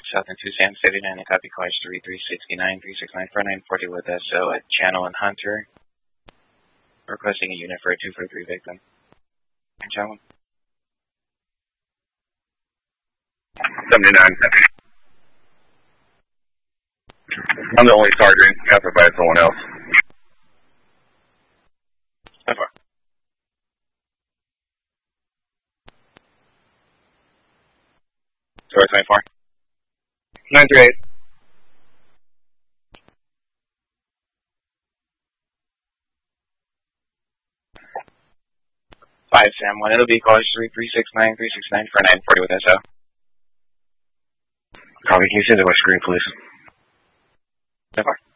Southern 2 Sam 79 and copy cars 3369, 369 for 940 with SO at Channel and Hunter. Requesting a unit for a 243 victim. Channel. 79. I'm the only sergeant. You have to provide someone else. So far. Door 24. 938. 5 Sam 1. It'll be cars 3369, 369 for 940 with SO. Copy. Can you send it to my screen, please? So far.